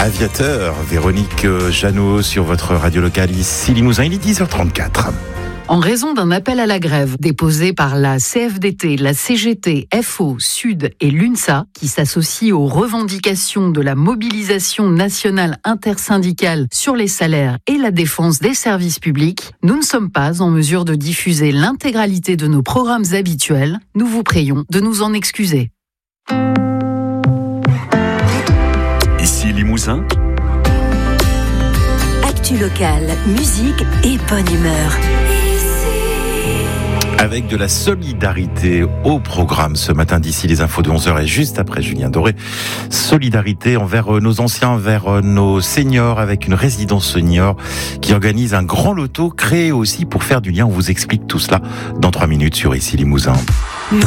Aviateur, Véronique Jeannot sur votre radio locale ici Limousin, il est 10h34. En raison d'un appel à la grève déposé par la CFDT, la CGT, FO, Sud et l'UNSA, qui s'associe aux revendications de la mobilisation nationale intersyndicale sur les salaires et la défense des services publics, nous ne sommes pas en mesure de diffuser l'intégralité de nos programmes habituels. Nous vous prions de nous en excuser. Ici Limousin. Actu locale, musique et bonne humeur. Avec de la solidarité au programme ce matin d'ici les infos de 11h et juste après Julien Doré. Solidarité envers nos anciens, envers nos seniors avec une résidence senior qui organise un grand loto créé aussi pour faire du lien. On vous explique tout cela dans 3 minutes sur Ici Limousin.